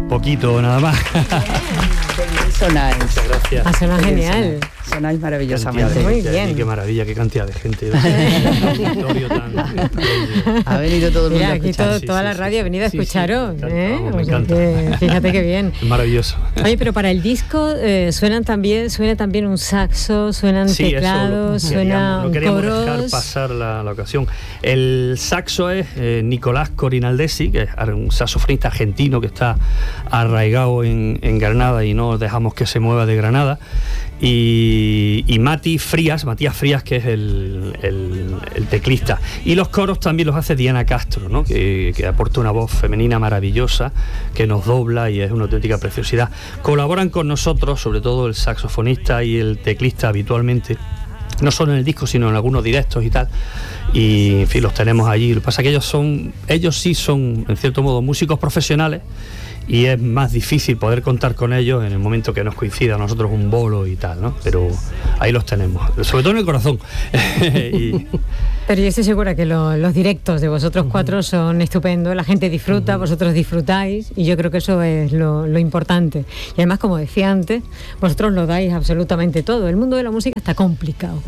poquito nada más. Sonáis. Muchas gracias. Suena genial. Sonáis maravillosamente. Muy bien. Qué maravilla, qué cantidad de gente. Ha venido todo el mundo Mira, a aquí escuchar. toda la radio ha venido a escucharos. Me O sea encanta. que, fíjate qué bien. Es maravilloso. Oye, pero para el disco suena también un saxo, suenan teclados, suenan no queríamos dejar coros. pasar la ocasión. El saxo es Nicolás Corinaldesi, que es un saxofonista argentino que está arraigado en Granada y no dejamos que se mueva de Granada. Y Matías Frías, que es el teclista. Y los coros también los hace Diana Castro, ¿no? que aporta una voz femenina maravillosa, que nos dobla y es una auténtica preciosidad. Colaboran con nosotros, sobre todo el saxofonista y el teclista habitualmente, no solo en el disco, sino en algunos directos y tal. Y en fin, los tenemos allí. Lo que pasa es que ellos sí son, en cierto modo, músicos profesionales, y es más difícil poder contar con ellos en el momento que nos coincida a nosotros un bolo y tal, ¿no? Pero ahí los tenemos, sobre todo en el corazón. Pero yo estoy segura que los directos de vosotros cuatro son estupendos, la gente disfruta, vosotros disfrutáis, y yo creo que eso es lo importante. Y además, como decía antes, vosotros lo dais absolutamente todo. El mundo de la música está complicado.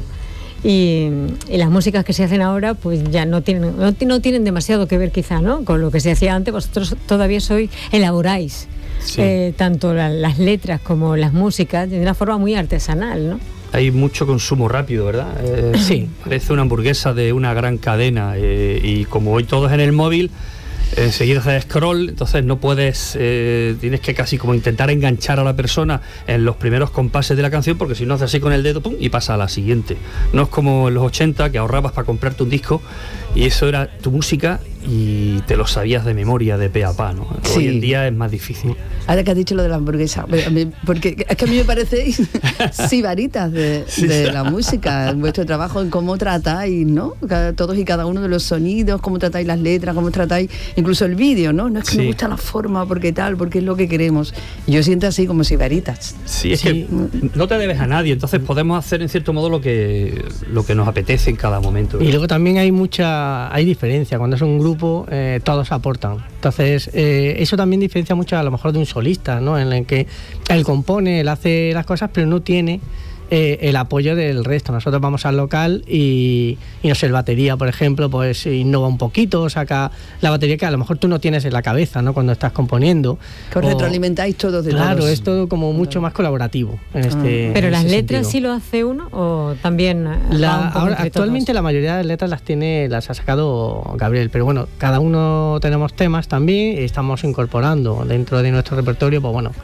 Y las músicas que se hacen ahora pues ya no tienen demasiado que ver quizá, ¿no?, con lo que se hacía antes. Vosotros todavía elaboráis tanto las letras como las músicas de una forma muy artesanal, ¿no? Hay mucho consumo rápido, ¿verdad? Sí. Parece una hamburguesa de una gran cadena, y como hoy todo es en el móvil, enseguida haces scroll, entonces no puedes, tienes que casi como intentar enganchar a la persona en los primeros compases de la canción, porque si no haces así con el dedo, pum, y pasa a la siguiente. No es como en los 80, que ahorrabas para comprarte un disco y eso era tu música y te lo sabías de memoria, de pe a pa, ¿no? Sí. Hoy en día es más difícil. Ahora que has dicho lo de la hamburguesa, porque es que a mí me parecéis sibaritas de la música, en vuestro trabajo, en cómo tratáis, ¿no? Todos y cada uno de los sonidos, cómo tratáis las letras, cómo tratáis incluso el vídeo, ¿no? No es que me gusta la forma, porque es lo que queremos. Yo siento así como sibaritas. Sí, es que no te debes a nadie, entonces podemos hacer en cierto modo lo que nos apetece en cada momento. Y luego también hay diferencia, cuando es un grupo todos aportan. Entonces eso también diferencia mucho a lo mejor de un solista, ¿no?, en el que él compone, él hace las cosas, pero no tiene el apoyo del resto. Nosotros vamos al local y no sé, el batería, por ejemplo, pues innova un poquito, saca la batería que a lo mejor tú no tienes en la cabeza, ¿no?, cuando estás componiendo. Que os retroalimentáis todos de todos. Claro, es todo como mucho más colaborativo en este. Pero en las ese letras sentido. sí lo hace uno, o también Ahora, actualmente la mayoría de las letras las ha sacado Gabriel, pero bueno, cada uno tenemos temas también y estamos incorporando dentro de nuestro repertorio, pues bueno.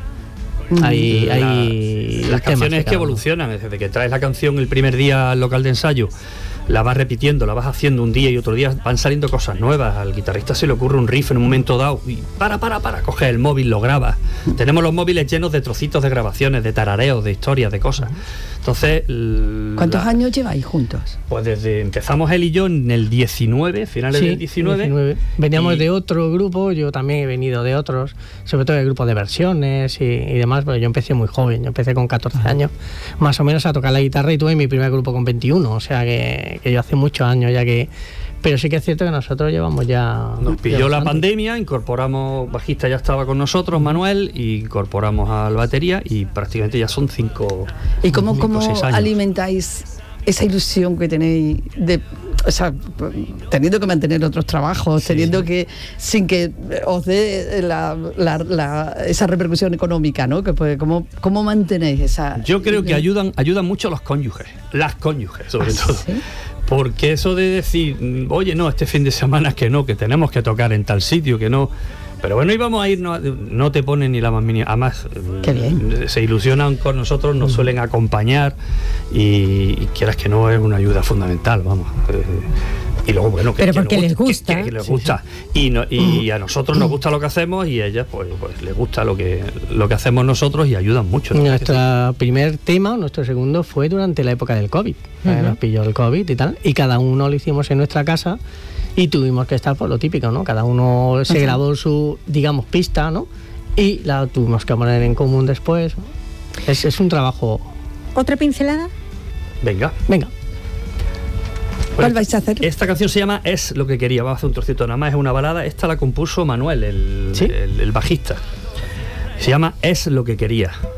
Las canciones que evolucionan, desde que traes la canción el primer día al local de ensayo, la vas repitiendo, la vas haciendo un día y otro día, van saliendo cosas nuevas. Al guitarrista se le ocurre un riff en un momento dado y coge el móvil, lo graba. Tenemos los móviles llenos de trocitos de grabaciones, de tarareos, de historias, de cosas. Entonces, ¿cuántos años lleváis juntos? Pues desde empezamos él y yo en el 19, finales del 19. Veníamos de otro grupo, yo también he venido de otros, sobre todo de grupos de versiones y demás, porque yo empecé muy joven, yo empecé con 14 años, más o menos, a tocar la guitarra, y tuve mi primer grupo con 21, o sea que yo hace muchos años ya que... Pero sí que es cierto que nosotros llevamos ya... Nos pilló la pandemia, incorporamos, bajista ya estaba con nosotros, Manuel, y incorporamos al batería y prácticamente ya son 5 ¿Y cómo 6 años. alimentáis esa ilusión que tenéis de... O sea, teniendo que mantener otros trabajos, teniendo que, sin que os dé esa repercusión económica, ¿no? Que pues, ¿cómo mantenéis esa...? Yo creo que ayudan mucho los cónyuges, las cónyuges sobre todo. ¿Sí? Porque eso de decir, oye, no, este fin de semana que tenemos que tocar en tal sitio, que no... Pero bueno, íbamos a ir, no te ponen ni la más mínima. Además, se ilusionan con nosotros, nos suelen acompañar y quieras que no, es una ayuda fundamental, vamos. Y luego, bueno, pero porque les gusta. Que les gusta. Sí. Y a nosotros nos gusta lo que hacemos y a ellas pues les gusta lo que hacemos nosotros y ayudan mucho. Nuestro primer tema, nuestro segundo, fue durante la época del COVID. Nos pilló el COVID y tal, y cada uno lo hicimos en nuestra casa. Y tuvimos que estar por lo típico, ¿no? Cada uno se grabó su, digamos, pista, ¿no? Y la tuvimos que poner en común después. Es un trabajo. ¿Otra pincelada? Venga. ¿Cuál vais a hacer? Esta canción se llama Es lo que quería. Vamos a hacer un trocito nada más. Es una balada. Esta la compuso Manuel, el bajista. Se llama Es lo que quería.